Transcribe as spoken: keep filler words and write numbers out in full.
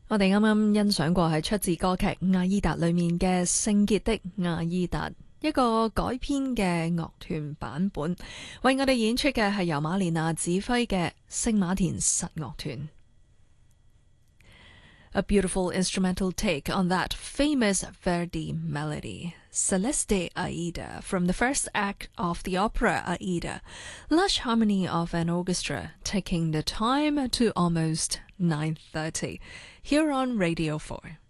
我哋啱啱欣賞過係出自歌劇《阿依達》裏面嘅聖潔的阿依達，一個改編嘅樂團版本，為我哋演出嘅係由馬連娜指揮嘅聖馬田實樂團。A beautiful instrumental take on that famous Verdi melody, Celeste Aida, from the first act of the opera Aida, lush harmony of an orchestra taking the time to almost nine thirty, here on Radio four.